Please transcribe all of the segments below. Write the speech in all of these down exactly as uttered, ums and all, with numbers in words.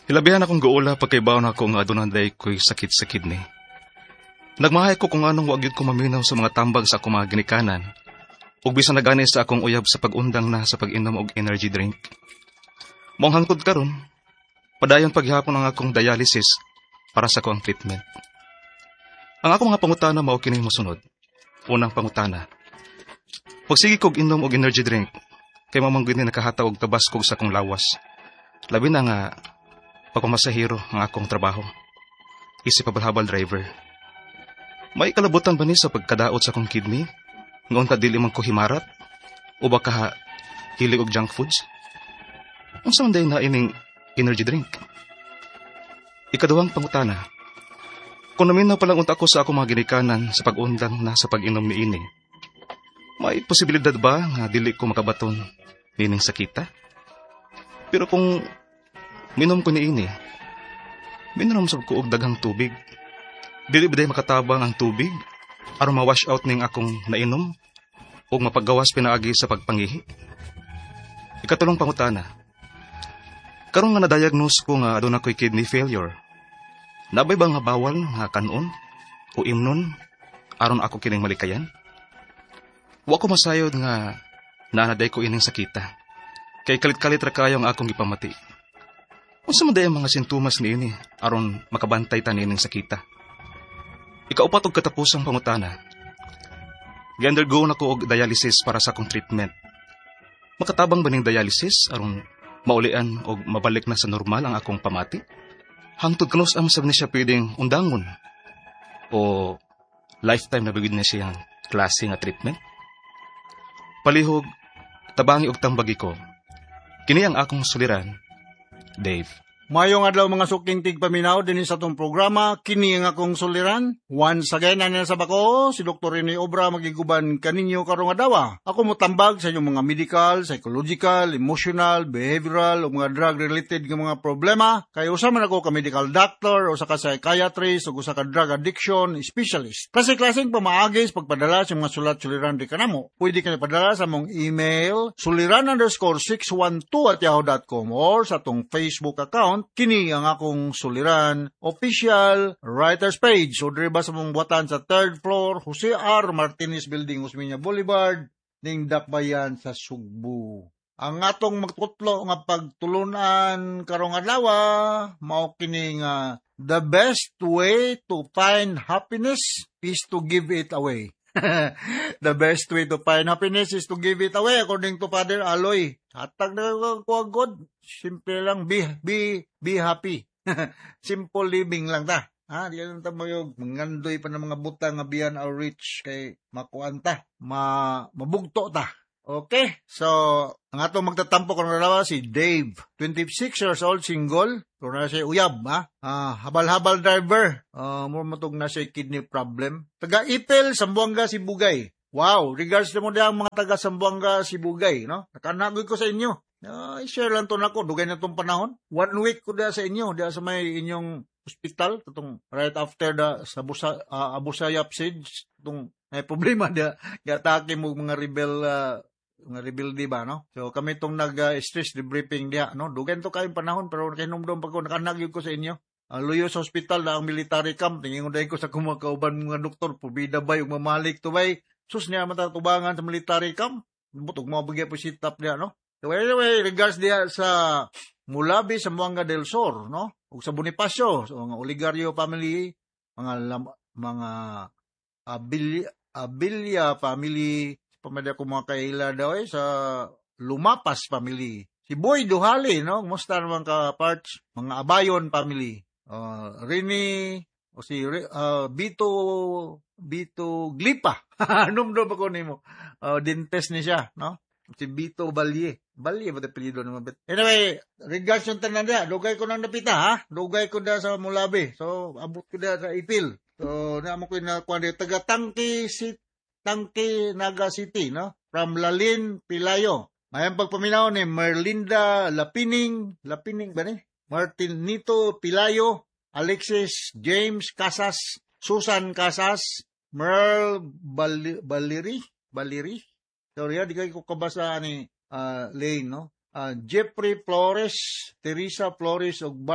Hilabihan akong guula pagkaibaw na ako nga adunanday ko'y sakit sa kidney. Nagmahay ko kung anong wag yun ko maminaw sa mga tambag sa akong mga ginikanan, ug bisan nagani sa akong uyab sa pag-undang na sa pag-inom og energy drink. Mong hangtod karon, padayon paghihapon ang akong dialysis para sa akong treatment. Ang akong mga pangutana mao kini mosunod. Unang pangutana. Pagsigi kog inom og energy drink, kay mamang gini nakahataw og tabas kog sa akong lawas. Labi na nga pagpamasahero ang akong trabaho. Isip habal-habal driver. May kalabutan ba ni sa pagkadaot sa akong kidney? Ngaon ka dili man ko himarat? O baka ha, hilig og junk foods? Ang saan day na ining energy drink? Ikaduhang pangutana. Kung naminaw palang unta ko sa akong mga ginikanan sa pag-undang na sa pag-inom ni ini, may posibilidad ba nga dili ko makabaton nining sakita? Pero kung minom ko ni ini, minom sab ko og daghang tubig. Dili ba day makatabang ang tubig aron ma-wash out ning akong nainom ug mapagawas pinaagi sa pagpangihi? Ikatulong pangutana. Karon nga na-diagnose ko nga aduna ko'y kidney failure. Nabay ba nga bawal nga kanon o imnon aron ako kining malikayan? Wa ko masayod nga naanaday ko ining sakita. Kay kalit-kalit ra kayo ang akong gipamati. Unsa man day ang mga sintomas niini aron makabantay ta nining sakita? Ikaupat og katapusang pangutana. Gi-undergo na ko og dialysis para sa akong treatment. Makatabang ba ning dialysis aron maulian og mabalik na sa normal ang akong pamati? Hangtod kanus am sab ni siya pwedeng undangon? O lifetime na bigid na siyang klase nga treatment? Palihog, tabangi og tambagi ko. Kini ang akong suliran, Dave. Mayong adlaw mga suking tigpaminaw din sa atong programa, kini ang akong suliran. Once again, ano sa bako, si Doktor Rene Obra magiguban kaninyo karong adlaw. Ako mo tambag sa inyong mga medical, psychological, emotional, behavioral o mga drug-related ng mga problema. Kaya usa man ako ka medical doctor, usa ka psychiatrist, o usa ka drug addiction specialist. Klase-klaseng pamaagis pagpadala sa mga sulat-suliran di kanamo. Pwede ka padala sa mong email, suliran underscore six one two at yahoo dot com or sa atong Facebook account. Kini ang akong suliran official writers page. O driba sa mong buwatan sa third floor, Jose R. Martinez Building, Osmeña Boulevard, ning Dakbayan sa Sugbo. Ang atong magtutlo nga pagtulunan karong adlaw mao kini nga the best way to find happiness is to give it away. The best way to find happiness is to give it away according to Father Aloy. Hatag na ko God. Simple lang, be be be happy. Simple living lang ta. Ha, di lang ta mo yung mangandoy pa ng mga butang nga beyond our reach kay makuan ta, ma mabugto ta. Okay, so ang atong magtatampo kung nalawa si Dave, twenty-six years old, single, kung na siya uyab, ha? Ah, habal-habal driver, uh, mo matug na siya kidney problem. Taga-Ipil, Sambuanga, Sibugay. Wow, regards na mo na ang mga taga-Sambuanga, Sibugay, no? Nakanagoy ko sa inyo. Uh, i-share lang to na ko, dugay na itong panahon. One week ko da sa inyo, da sa may inyong hospital, itong right after da sa Busa, uh, Abu Sayyaf siege, itong may problema da, gatake mo mga rebel, uh, mga rebelde ba, no? So, kami itong nag-stress debriefing diya, no? Dugan to kayong panahon, pero kinumdum pa ko, nakanagyog ko sa inyo. Uh, luyo sa hospital na ang military camp, tingin ko dahil ko sa kumakauban mga doktor, pubida ba yung mamalik to ba? Sus niya matatubangan sa military camp, butog mga bagay po sit-up diya, no? So, anyway, regards diya sa Mulabi, sa Sambuanga del Sur, no? O sa Bonifacio, so, mga Oligario family, mga, mga Abil, Abilia family, pamilya ko mga kaila daw eh, sa Lumapas family. Si Boy Duhali, no? Kumusta naman ka parts? Mga Abayon family. Uh, Rini, o si uh, Bito, Bito Glipa. Anong doon ba ko nimo? Uh, Dentes ni siya, no? Si Bito Balye. Balye ba apelyido naman? Anyway, regards yung tanan niya. Lugay ko nang napita, ha? Lugay ko na sa Mulabi. So, abot ko na sa Ipil. So, naman ko na kuwan dito. Taga-Tangki City. Tangke, Naga City, no? From Lalin, Pilayo. Mayang pagpaminaw ni Merlinda Lapining, Lapining ba ni? Martin Nito Pilayo, Alexis James Casas, Susan Casas, Merl Bal Baliri, Baliri. Sorry, di kayo kabasa ni uh, Lane, no? Uh, Jeffrey Flores, Teresa Flores, o Bart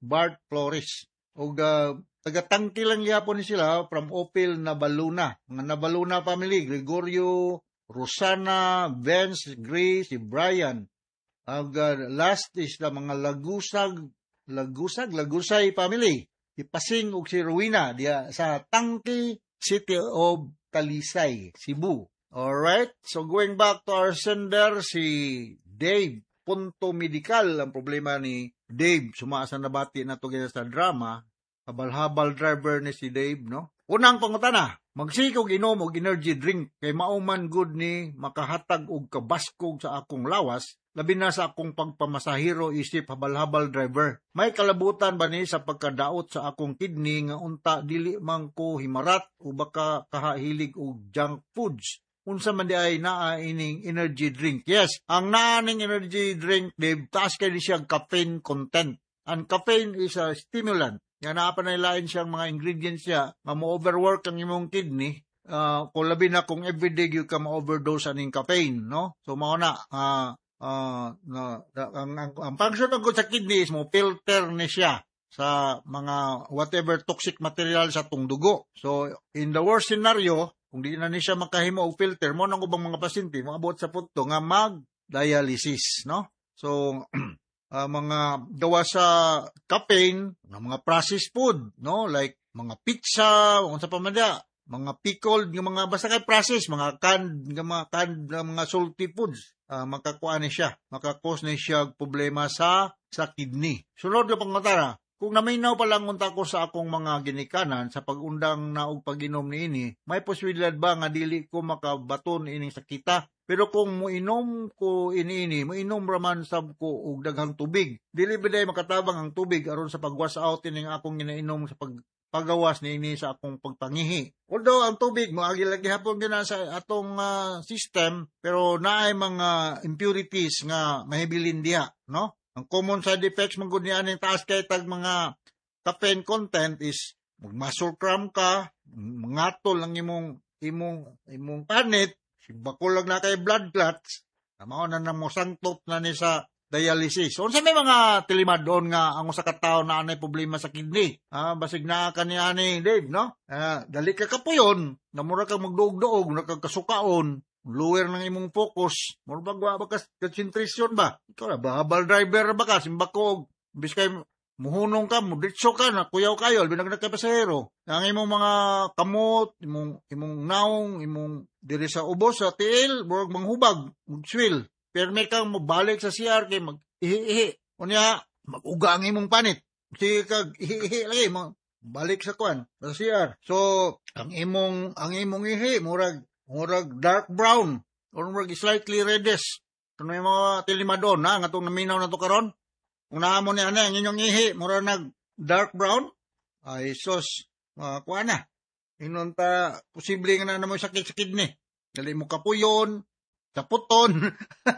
Bart Flores. O uh, taga-tangki lang yapon ni sila from Opel Nabaluna. Mga Nabaluna family, Gregorio, Rosana, Vince, Grace, si Brian. Ang uh, last is the mga Lagusag, Lagusag, Lagusay family. Si Pasing ug si Rowena diya sa Tangki City of Talisay, Cebu. Alright, so going back to our sender, si Dave, Punto Medical. Ang problema ni Dave, sumasa na bati na to sa drama, habal-habal driver ni si Dave, no? Unang pangutana, magsikog inom og energy drink, kay mauman good ni makahatag og kabaskog sa akong lawas, labi na sa akong pagpamasahiro isip habal-habal driver. May kalabutan ba ni sa pagkadaot sa akong kidney nga unta dili man ko himarat o baka kahahilig og junk foods? Unsa man di ay naa ining energy drink? Yes, ang naaning energy drink, Dave, taas kay siya caffeine content. Ang caffeine is a stimulant. Yan na pa nailain siyang mga ingredients siya, nga mo-overwork ang imong kidney, uh, kung labi na kung everyday you ka ma-overdose aning caffeine, no? So, mao na, uh, uh, no, ang, ang, ang function ng sa kidney is mo filter ni siya sa mga whatever toxic material sa tong dugo. So, in the worst scenario, kung di na ni siya makahimo og filter, mo nang ubang mga pasyente, maabot sa punto nga mag-dialysis, no? So, uh, mga gawa sa caffeine, mga processed food, no? Like mga pizza, unsa pa man dia, mga pickled, yung mga basta kay process, mga canned, mga canned, mga salty foods, uh, makakuha ni siya, makakos ni siya problema sa sa kidney. Sunod na pangutana, kung naminaw pa lang unta ko sa akong mga ginikanan sa pag-undang na og pag-inom niini, may posibilidad ba nga dili ko makabaton ining sakita? Pero kung moinom ko iniini, moinom raman sab ko og daghang tubig. Dili biday makatabang ang tubig aron sa pag-wash out ining akong ginainom sa pag pagawas niini sa akong pagpangihi. Although ang tubig moagi lagi hapon gina sa atong uh, system, pero naay mga impurities nga mahibilin diha, no? Ang common side effects man gud niya ning taas kay tag mga caffeine content is mag-muscle cramp ka, mangatol ang imong imong imong panit, bakulag na kay blood clots, mao na namo sangtop na ni sa dialysis. Unsa may mga tilimadon nga ang usa ka tawo na anay problema sa kidney? Ah, basig na kaniya ni Dave, no? Ah, dali ka kapuyon, namura kang magduog-duog, nakagkasukaon, lower ng imong focus, mura ba gwa ba ka concentration ba? Ikaw na habal driver ba ka, simbakog, bis kay muhunong ka, muditso ka na, kuyaw kayo, binagnak ka pasahero. Ang imong mga kamot, imong, imong naong, imong diri sa ubos, sa tiil, burag manghubag, magswil. Pero may kang mabalik sa C R, kay mag-ihi-ihi. Unya, mag-uga ang imong panit. Sige kag ihi-ihi lagi, balik sa kwan, sa C R. So, ang imong, ang imong ihi, murag, murag dark brown, or murag slightly reddish. Kano yung mga tilimadon, ha, nga itong naminaw na to karon. Kung naamon ni ana, ang inyong ihi, mura nag dark brown, ay sos, uh, kuha na. Inon ta, posible nga na naman sakit sa kidney. Dali mo kapuyon, kaputon,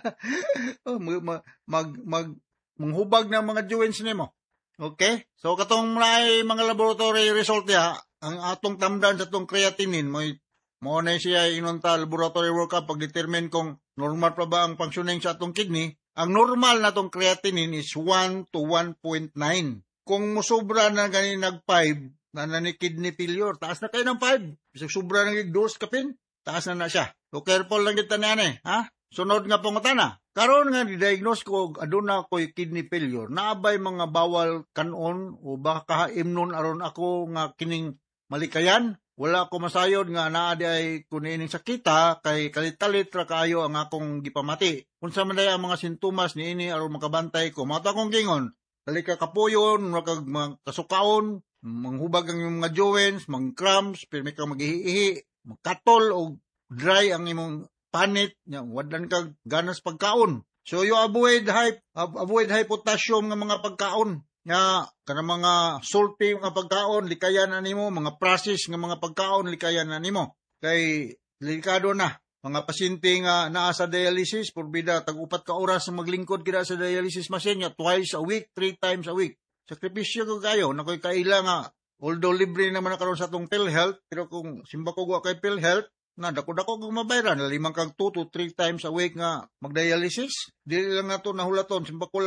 oh, mag, mag, mag, manghubag ng mga joints nimo. Okay? So, katong may mga laboratory result ya, ang atong tamdan sa itong creatinine, may mo na siya inon ta laboratory workup pag-determine kung normal pa ba ang functioning sa atong kidney. Ang normal na tong creatinine is one to one point nine. Kung musobra na ganin nag five, na na ni kidney failure, taas na kayo ng five. Bisag sobra ng dose kapin, taas na na siya. So careful lang kita na yan eh. Ha? Sunod nga pangutana. Karon nga di-diagnose ko aduna ko'y kidney failure. Naabay mga bawal kanon o baka kahaimnon aron ako nga kining malikayan. Wala ko masayod nga naa di ay kunining sakita kay kalit-kalit ra kaayo ang akong gipamati. Unsa man day ang mga sintomas niini aron makabantay ko. Mao ta akong gingon, dali ka kapuyon, makag kasukaon, manghubag ang imong mga joints, mang cramps, pirmi ka maghihihi, magkatol o dry ang imong panit, nya wadlan ka ganas pagkaon. So you avoid high avoid high potassium nga mga pagkaon. Nga, kana mga salty nga pagkaon, likayan na nimo, mga process nga mga pagkaon, likayan na nimo. Kay, delikado na. Mga pasyente nga naa sa dialysis, purbida, tag-upat ka oras na maglingkod kita sa dialysis machine, nga twice a week, three times a week. Sakripisyo ko kayo, na ko'y kaila nga, although libre naman na karon sa itong PhilHealth, pero kung simba ko gwa kay PhilHealth, na dako-dako kung mabayran, limang kang two to three times a week nga magdialysis, dili lang na ito nahulaton, simba ko lag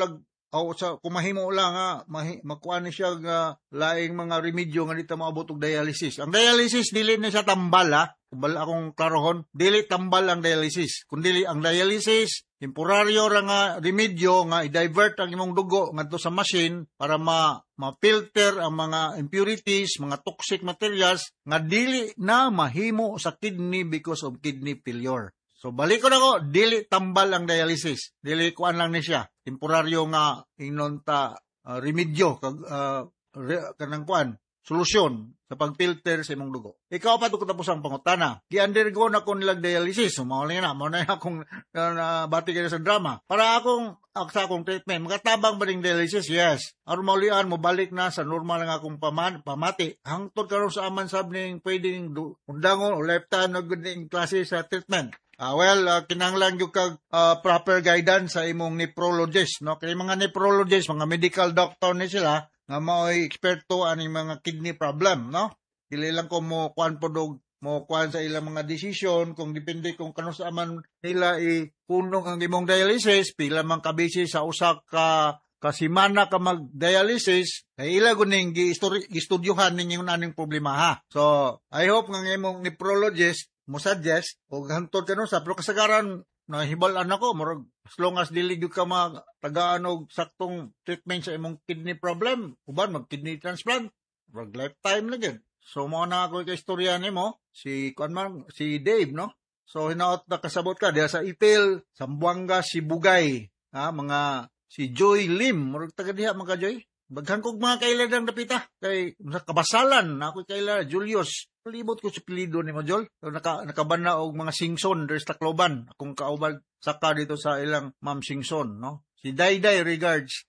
o sa kumahimo lang nga mahi, makuha ni siya nga laing mga remedyo nga dito maabot og dialysis. Ang dialysis dili na siya tambal ha. Kubal akong klarohon, dili tambal ang dialysis. Kundi ang dialysis temporaryo ra nga remedyo nga i-divert ang imong dugo ngadto sa machine para ma ma-filter ang mga impurities, mga toxic materials nga dili na mahimo sa kidney because of kidney failure. So balik ko na ko, dili tambal ang dialysis. Dili kuan lang ni siya. Temporaryo nga ingnon ta uh, remedyo kag uh, re, kanang kuan, solusyon sa pagfilter sa imong dugo. Ikaw pa to tapos ang pangutana. Gi-undergo na ko nilang dialysis. So mao na, mao na akong uh, bati kayo sa drama. Para akong aksa akong treatment, makatabang ba ning dialysis? Yes. Aron maulian mo balik na sa normal nga akong paman, pamati. Hangtod karon sa aman sab ning pwedeng undangon o lifetime na good ning klase sa treatment. Uh, well, uh, kinanglan yung kag uh, proper guidance sa imong nephrologist, no? Kaya mga nephrologist, mga medical doctor ni sila, nga mao'y eksperto aning mga kidney problem, no? Dili lang ko mo kuan po dog, mo kuan sa ilang mga decision, kung depende kung kano sa aman nila ipunong ang imong dialysis, pila man kabisi sa usak ka kasimana ka mag-dialysis, ay ila guning gi-studyuhan ninyo naning problema ha. So, I hope nga imong nephrologist mo suggest o hantod ka no sa pero kasagaran nahibalan ako murag as long as dili gyud ka matagaan og saktong treatment sa imong kidney problem uban mag kidney transplant murag lifetime na gyud. So mo na ako kay istorya nimo si kuan man si Dave no. So hinaot na kasabot ka diha sa Ipil, Zamboanga, Sibugay, ha mga si Joy Lim murag taga diha mga Joy. Baghan kog mga kailan ang napita kay sa kabasalan ako kailan Julius libot ko sa pilido ni Majol. So, naka, nakabana og mga singson there's Tacloban. Akong kaubag saka dito sa ilang Ma'am Singson, no? Si Dayday regards.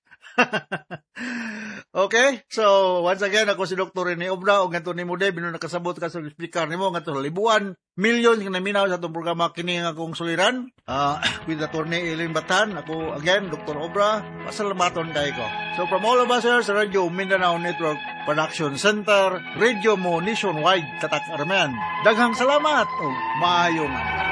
Okay? So, once again, ako si Doctor Rene Obra o ganito ni Mude, bino nakasabot ka sa speaker ni mo, ganito libuan, million yung naminaw sa itong programa kini nga akong suliran. Uh, with Attorney Eileen Batan, ako again, Doctor Obra, pasalamaton kayo ko. So, from all of us here sa Radio Mindanao Network Production Center, Radio mo nationwide, Tatak Armen. Daghang salamat o maayong